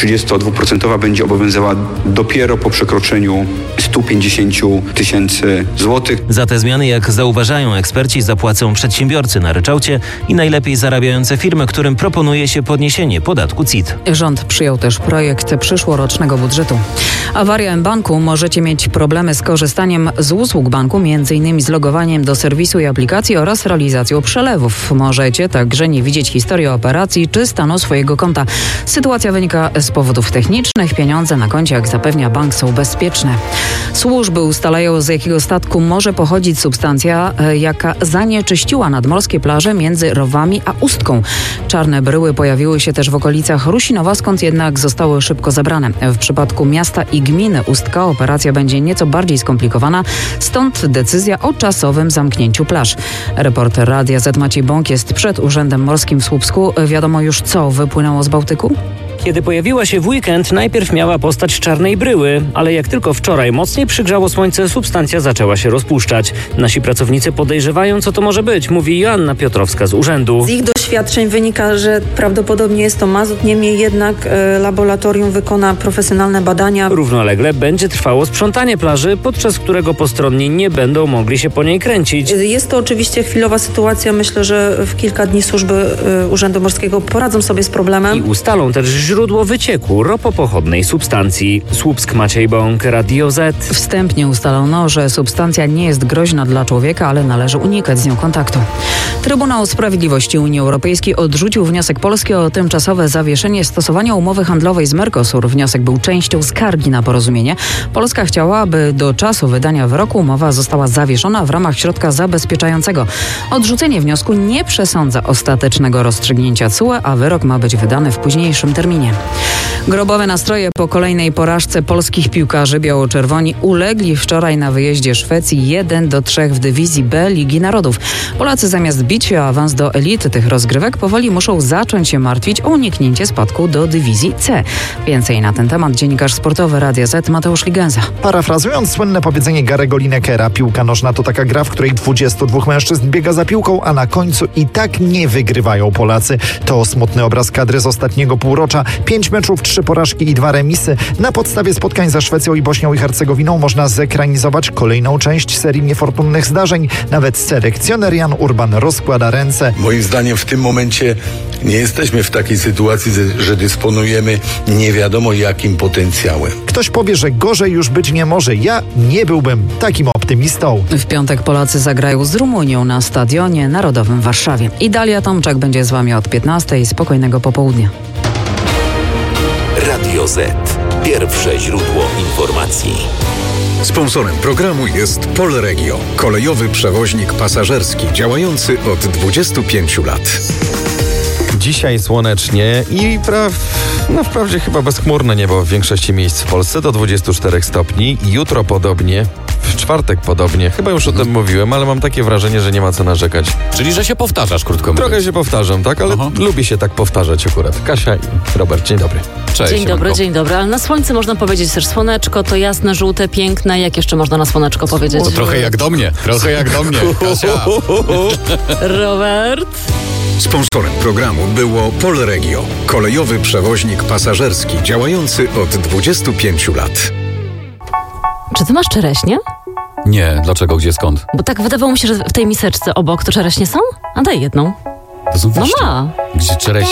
32% będzie obowiązywała dopiero po przekroczeniu 150 000 złotych. Za te zmiany, jak zauważają eksperci, zapłacą przedsiębiorcy na ryczałcie i najlepiej zarabiające firmy, którym proponuje się podniesienie podatku CIT. Rząd przyjął też projekt przyszłorocznego budżetu. Awaria mBanku. Możecie mieć problemy z korzystaniem z usług banku, m.in. z logowaniem do serwisu i aplikacji oraz realizacją przelewów. Możecie także nie widzieć historii operacji czy stanu swojego konta. Sytuacja wynika z powodów technicznych. Pieniądze na koncie, jak zapewnia bank, są bezpieczne. Służby ustalają, z jakiego statku może pochodzić substancja, jaka zanieczyściła nadmorskie plaże między Rowami a Ustką. Czarne bryły pojawiły się też w okolicach Rusinowa, skąd jednak zostały szybko zabrane. W przypadku miasta i gminy Ustka operacja będzie nieco bardziej skomplikowana, stąd decyzja o czasowym zamknięciu plaż. Reporter Radia Z Maciej Bąk jest przed Urzędem Morskim w Słupsku. Wiadomo już, co wypłynęło z Bałtyku? Kiedy pojawiła się w weekend, najpierw miała postać czarnej bryły, ale jak tylko wczoraj mocniej przygrzało słońce, substancja zaczęła się rozpuszczać. Nasi pracownicy podejrzewają, co to może być, mówi Joanna Piotrowska z urzędu. Z ich doświadczeń wynika, że prawdopodobnie jest to mazut, niemniej jednak laboratorium wykona profesjonalne badania. Równolegle będzie trwało sprzątanie plaży, podczas którego postronni nie będą mogli się po niej kręcić. Jest to oczywiście chwilowa sytuacja. Myślę, że w kilka dni służby Urzędu Morskiego poradzą sobie z problemem. I ustalą też źródło wycieku ropopochodnej substancji. Słupsk, Maciej Bąk, Radio Z. Wstępnie ustalono, że substancja nie jest groźna dla człowieka, ale należy unikać z nią kontaktu. Trybunał Sprawiedliwości Unii Europejskiej odrzucił wniosek Polski o tymczasowe zawieszenie stosowania umowy handlowej z Mercosur. Wniosek był częścią skargi na porozumienie. Polska chciała, aby do czasu wydania wyroku umowa została zawieszona w ramach środka zabezpieczającego. Odrzucenie wniosku nie przesądza ostatecznego rozstrzygnięcia TSUE, a wyrok ma być wydany w późniejszym terminie. Grobowe nastroje po kolejnej porażce polskich piłkarzy. Biało-czerwoni ulegli wczoraj na wyjeździe Szwecji 1-3 w dywizji B Ligi Narodów. Polacy zamiast bić się o awans do elity tych rozgrywek powoli muszą zacząć się martwić o uniknięcie spadku do dywizji C. Więcej na ten temat dziennikarz sportowy Radia Z Mateusz Ligenza. Parafrazując słynne powiedzenie Garego Linekera, piłka nożna to taka gra, w której 22 mężczyzn biega za piłką, a na końcu i tak nie wygrywają Polacy. To smutny obraz kadry z ostatniego półrocza. 5 meczów, 3 porażki i 2 remisy. Na podstawie spotkań ze Szwecją i Bośnią i Hercegowiną można zekranizować kolejną część serii niefortunnych zdarzeń. Nawet selekcjoner Jan Urban rozkłada ręce. Moim zdaniem w tym momencie nie jesteśmy w takiej sytuacji, że dysponujemy nie wiadomo jakim potencjałem. Ktoś powie, że gorzej już być nie może. Ja nie byłbym takim optymistą. W piątek Polacy zagrają z Rumunią na Stadionie Narodowym w Warszawie. I Dalia Tomczak będzie z wami od 15:00. Spokojnego popołudnia. Radio Z. Pierwsze źródło informacji. Sponsorem programu jest Polregio, kolejowy przewoźnik pasażerski działający od 25 lat. Dzisiaj słonecznie i wprawdzie chyba bezchmurne niebo w większości miejsc w Polsce do 24 stopni. Jutro podobnie, w czwartek podobnie. Chyba już o tym mówiłem, ale mam takie wrażenie, że nie ma co narzekać. Czyli, że się powtarzasz, krótko mówiąc. Trochę się powtarzam, tak? Ale lubię się tak powtarzać akurat. Kasia i Robert, dzień dobry. Cześć. Dzień dobry. Ale na słońce można powiedzieć też słoneczko, to jasne, żółte, piękne. Jak jeszcze można na słoneczko powiedzieć? Trochę jak do mnie, Kasia. Robert? Sponsorem programu było Polregio, kolejowy przewoźnik pasażerski działający od 25 lat. Czy ty masz czereśnie? Nie, dlaczego, gdzie, skąd? Bo tak wydawało mi się, że w tej miseczce obok to czereśnie są? A daj jedną. To są No ma. Gdzie czereśnie?